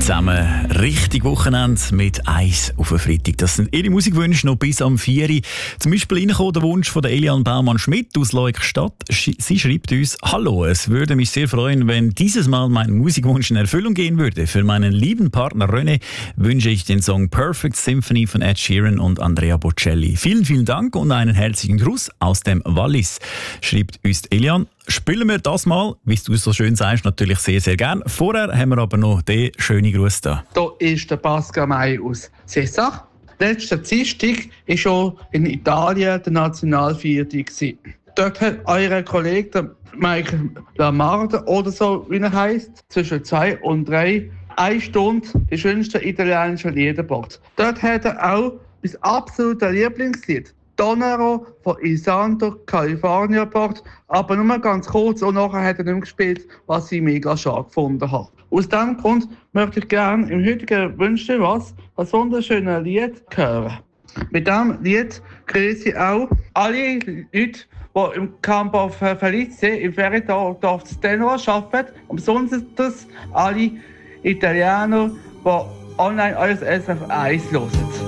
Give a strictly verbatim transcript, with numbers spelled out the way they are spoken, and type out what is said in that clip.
zusammen. Richtig Wochenende mit Eis auf den Freitag. Das sind Ihre Musikwünsche noch bis am vier Uhr. Zum Beispiel reingekommen der Wunsch von der Elian Baumann-Schmidt aus Leukstadt. Sie schreibt uns: Hallo, es würde mich sehr freuen, wenn dieses Mal mein Musikwunsch in Erfüllung gehen würde. Für meinen lieben Partner René wünsche ich den Song Perfect Symphony von Ed Sheeran und Andrea Bocelli. Vielen, vielen Dank und einen herzlichen Gruß aus dem Wallis, schreibt uns Elian. Spielen wir das mal, wie du so schön sagst, natürlich sehr, sehr gern. Vorher haben wir aber noch den schönen Gruß da. Hier ist der Pascal May aus Sessach. Letzten Dienstag war schon in Italien der Nationalviertag. Dort hat euer Kollege, der Michael Lamarde oder so, wie er heisst, zwischen zwei und drei, eine Stunde die schönsten italienischen Lieder gebracht. Dort hat er auch mein absolutes Lieblingslied Donero von Isanto, California gebracht, aber nur ganz kurz und nachher hat er nicht mehr gespielt, was ich mega schade gefunden habe. Aus diesem Grund möchte ich gerne im heutigen Wünschen was, ein wunderschönes Lied hören. Mit diesem Lied grüße ich auch alle Leute, die im Campo Felice im Feriendorf Stenua arbeiten, und besonders alle Italiener, die online alles S F eins hören.